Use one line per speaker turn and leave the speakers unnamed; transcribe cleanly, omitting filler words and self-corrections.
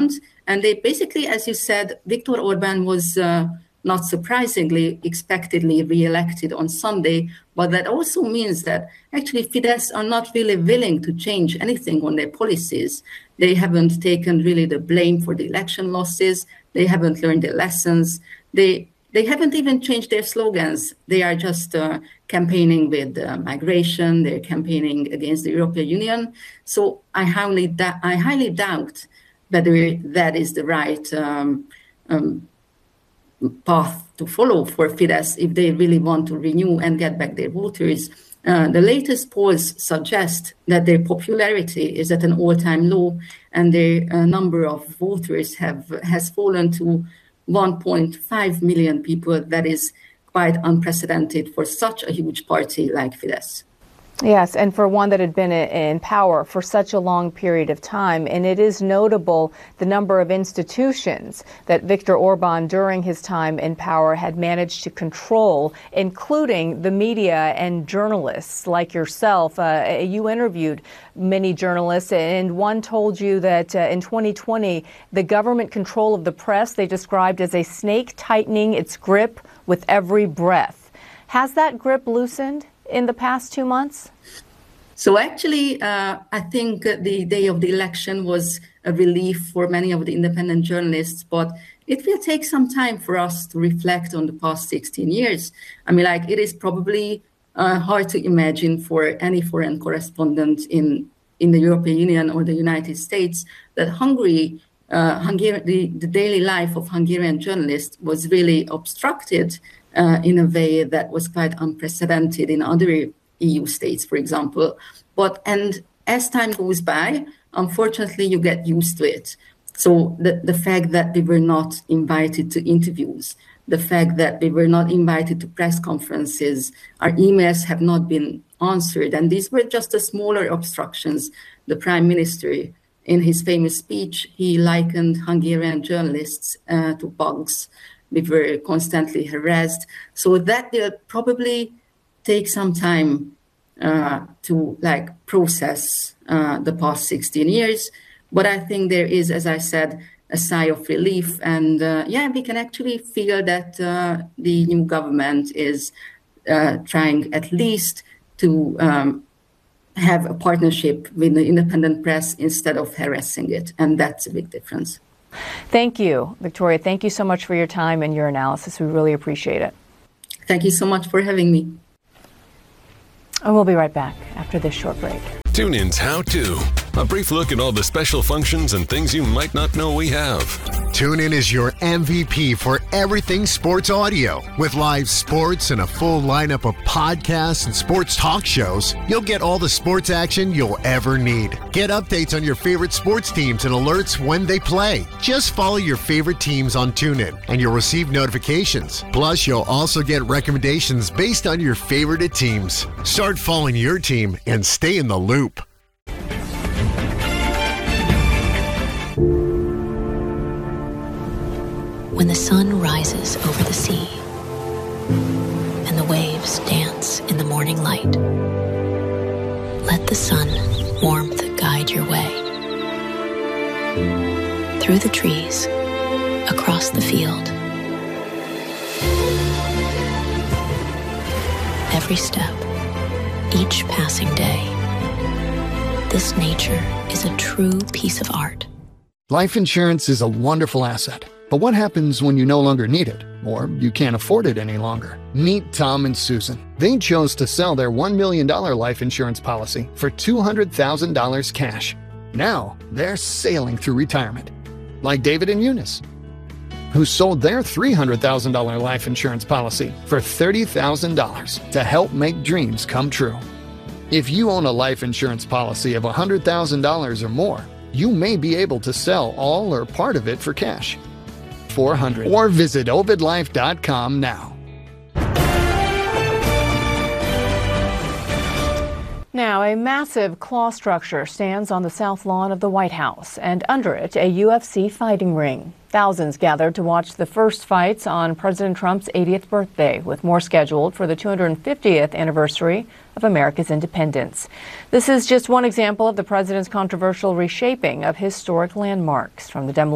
government. And they basically, as you said, Viktor Orban was not surprisingly, expectedly re-elected on Sunday. But that also means that actually Fidesz are not really willing to change anything on their policies. They haven't taken really the blame for the election losses. They haven't learned their lessons. They haven't even changed their slogans. They are just campaigning with migration. They're campaigning against the European Union. So I highly doubt whether that is the right path to follow for Fidesz if they really want to renew and get back their voters. The latest polls suggest that their popularity is at an all-time low, and their number of voters has fallen to 1.5 million people. That is quite unprecedented for such a huge party like Fidesz.
Yes, and for one that had been in power for such a long period of time. And it is notable the number of institutions that Viktor Orban during his time in power had managed to control, including the media and journalists like yourself. You interviewed many journalists, and one told you that in 2020, the government control of the press they described as a snake tightening its grip with every breath. Has that grip loosened in the past 2 months?
So actually, I think the day of the election was a relief for many of the independent journalists, but it will take some time for us to reflect on the past 16 years. I mean, like, it is probably hard to imagine for any foreign correspondent in the European Union or the United States that Hungary, the daily life of Hungarian journalists was really obstructed in a way that was quite unprecedented in other EU states, for example. And as time goes by, unfortunately, you get used to it. So the fact that we were not invited to interviews, the fact that we were not invited to press conferences, our emails have not been answered, and these were just the smaller obstructions. The Prime Minister, in his famous speech, he likened Hungarian journalists to bugs. We were constantly harassed. So that will probably take some time to process the past 16 years. But I think there is, as I said, a sigh of relief. And we can actually feel that the new government is trying at least to have a partnership with the independent press instead of harassing it. And that's a big difference.
Thank you, Victoria. Thank you so much for your time and your analysis. We really appreciate it.
Thank you so much for having me.
And we'll be right back after this short break.
TuneIn's How To. A brief look at all the special functions and things you might not know we have.
TuneIn is your MVP for everything sports audio. With live sports and a full lineup of podcasts and sports talk shows, you'll get all the sports action you'll ever need. Get updates on your favorite sports teams and alerts when they play. Just follow your favorite teams on TuneIn and you'll receive notifications. Plus, you'll also get recommendations based on your favorite teams. Start following your team and stay in the loop.
When the sun rises over the sea and the waves dance in the morning light, let the sun warmth guide your way. Through the trees, across the field, every step, each passing day, this nature is a true piece of art.
Life insurance is a wonderful asset. But what happens when you no longer need it, or you can't afford it any longer? Meet Tom and Susan. They chose to sell their $1 million life insurance policy for $200,000 cash. Now, they're sailing through retirement. Like David and Eunice, who sold their $300,000 life insurance policy for $30,000 to help make dreams come true. If you own a life insurance policy of $100,000 or more, you may be able to sell all or part of it for cash. $400 or visit ovidlife.com now.
Now, a massive claw structure stands on the south lawn of the White House, and under it, a UFC fighting ring. Thousands gathered to watch the first fights on President Trump's 80th birthday, with more scheduled for the 250th anniversary of America's independence. This is just one example of the president's controversial reshaping of historic landmarks, from the demolition